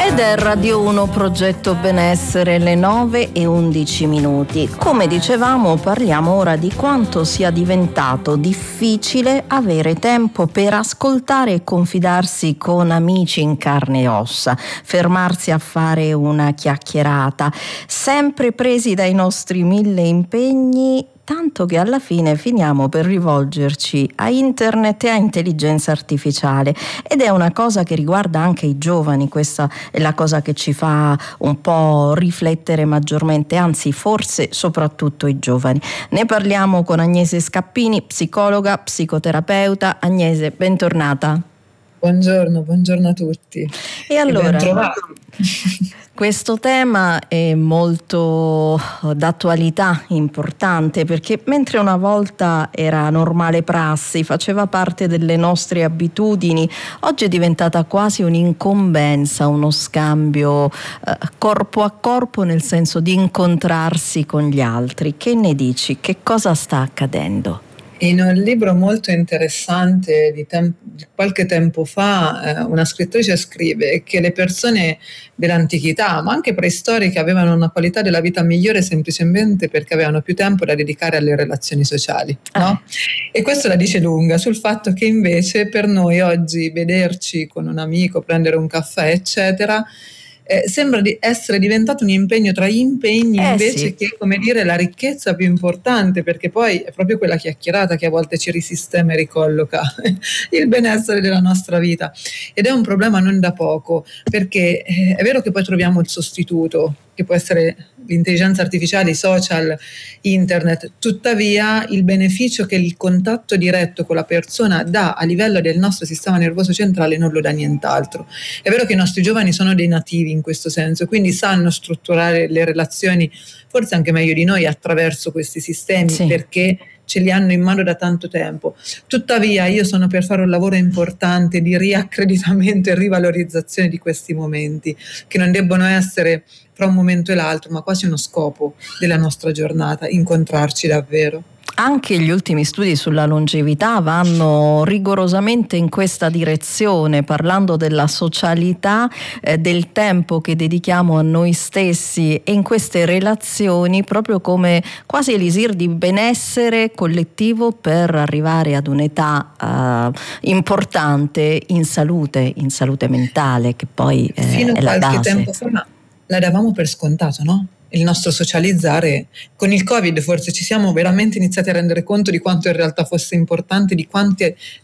Ed è Radio 1 Progetto Benessere, le 9:11. Come dicevamo, parliamo ora di quanto sia diventato difficile avere tempo per ascoltare e confidarsi con amici in carne e ossa, fermarsi a fare una chiacchierata, sempre presi dai nostri 1000 impegni, tanto che alla fine finiamo per rivolgerci a internet e a intelligenza artificiale, ed è una cosa che riguarda anche i giovani. Questa è la cosa che ci fa un po' riflettere maggiormente, anzi forse soprattutto i giovani. Ne parliamo con Agnese Scappini, psicologa, psicoterapeuta. Agnese, bentornata. Buongiorno a tutti. E allora, questo tema è molto d'attualità, importante, perché mentre una volta era normale prassi, faceva parte delle nostre abitudini, oggi è diventata quasi un'incombenza, uno scambio corpo a corpo, nel senso di incontrarsi con gli altri. Che ne dici? Che cosa sta accadendo? In un libro molto interessante di qualche tempo fa, una scrittrice scrive che le persone dell'antichità, ma anche preistoriche, avevano una qualità della vita migliore semplicemente perché avevano più tempo da dedicare alle relazioni sociali, no? E questo la dice lunga sul fatto che invece per noi oggi vederci con un amico, prendere un caffè, eccetera, sembra di essere diventato un impegno tra gli impegni, invece sì, che, come dire, la ricchezza più importante, perché poi è proprio quella chiacchierata che a volte ci risistema e ricolloca il benessere della nostra vita. Ed è un problema non da poco, perché è vero che poi troviamo il sostituto, che può essere l'intelligenza artificiale, i social, internet, tuttavia il beneficio che il contatto diretto con la persona dà a livello del nostro sistema nervoso centrale non lo dà nient'altro. È vero che i nostri giovani sono dei nativi in questo senso, quindi sanno strutturare le relazioni forse anche meglio di noi attraverso questi sistemi, sì, perché ce li hanno in mano da tanto tempo. Tuttavia io sono per fare un lavoro importante di riaccreditamento e rivalorizzazione di questi momenti, che non debbono essere fra un momento e l'altro, ma quasi uno scopo della nostra giornata, incontrarci davvero. Anche gli ultimi studi sulla longevità vanno rigorosamente in questa direzione, parlando della socialità, del tempo che dedichiamo a noi stessi e in queste relazioni, proprio come quasi elisir di benessere collettivo per arrivare ad un'età importante in salute mentale, che poi Fino è a la qualche base. tempo fa la davamo per scontato, no? Il nostro socializzare. Con il Covid forse ci siamo veramente iniziati a rendere conto di quanto in realtà fosse importante, di quante